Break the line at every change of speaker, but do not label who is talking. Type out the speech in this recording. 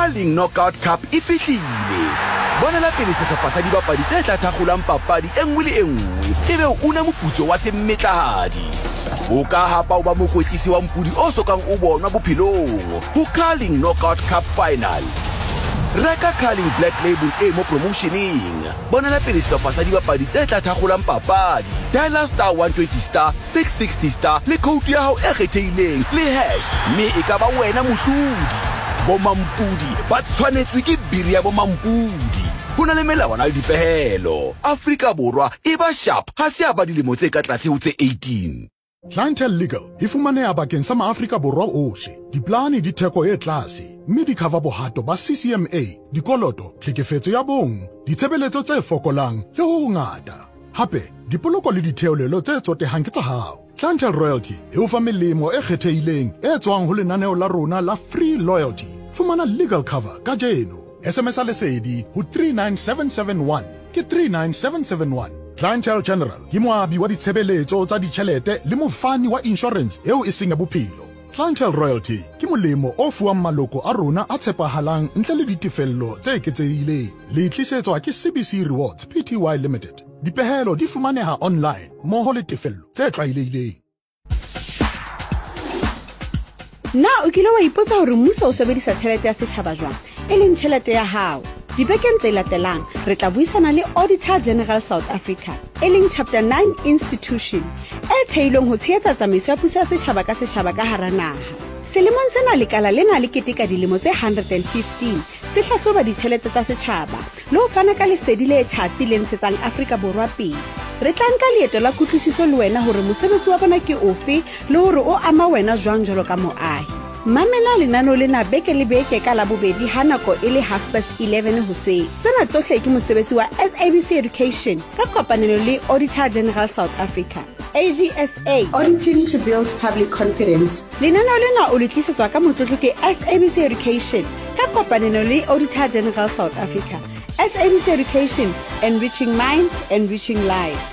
Carling Knockout Cup e fihlile. Bona la pele sehlopha sa dibapadi tse tla thakgolang papadi e nngwe le e nngwe, ebe o una moputso wa semmetlahadi. O ka hapa o ba mokwetlisi wa mpudi o sokang o bonwa bophelong ho Carling Knockout Cup Final. Reka Carling Black Label e mo promotioneng. Bona la pele sehlopha sa dibapadi tse tla thakgolang papadi. Dial star 120 star 660 star le code ya hao e kgethehileng le hash, mme e ka ba wena mohlodi. Bomampudi ba tshwanetswe ke biri ya bomampudi. Ho na le melawana le dipehelo. Afrika Borwa e ba sharp ha se a ba dilemo tse ka tlase ho tse 18.
Clientele Legal e fumaneha bakeng sa maAfrika Borwa ohle. Diplane di theko e tlase, mme di cover bohato ba CCMA, dikoloto, tlhekefetso ya bong, ditshebeletso tse fokolang le ho ngata. Hape, dipoloko le ditheolelo tse tsotehang ke tsa hao. Clientele Royalty e o fa melemo e kgethehileng e tswang ho lenaneo la rona la Free Loyalty. Fumana legal cover ka jeno. SMS a lesedi ho 39771 ke 39771. Clientele General ke moabi wa ditshebeletso tsa ditjhelete le mofani wa insurance eo e seng ya bophelo. Clientele Royalty ke molemo o fuwang maloko a rona a tshepahalang ntle le ditefello tse eketsehileng. Le tlisetswa ke CBC Rewards Pty Limited. Dipehelo di fumaneha online mmoho le tefello tse tlwaelehileng.
Na o kile wa ipotsa hore mmuso o sebedisa tjhelete ya setjhaba jwang e leng tjhelete ya hao? Dibekeng tse latelang re tla buisana le Auditor General South Africa e leng Chapter 9 institution e theilweng ho tshehetsa tsamaiso ya puso ya setjhaba ka hara naha. Selemong sena lekala lena le keteka dilemo tse 115 se hlahloba ditjhelete tsa setjhaba le ho fana ka lesedi le tjhatsi le ntshetsang Afrika Borwa pele. Re tla nka leeto la kutlwisiso le wena hore mosebetsi wa bona ke ofe le hore o ama wena jwang jwalo ka moahi. Mamela lenaneo lena beke le beke ka Labobedi ha nako e le 11:30 hoseng. Tsena tsohle ke mosebetsi wa SABC Education ka kopanelo le Auditor General South Africa. AGSA,
Auditing to build public confidence.
Lenaneo lena o le tlisetswa ka motlotlo ke SABC Education ka kopanelo le Auditor General South Africa. SABC Education, enriching minds, enriching lives.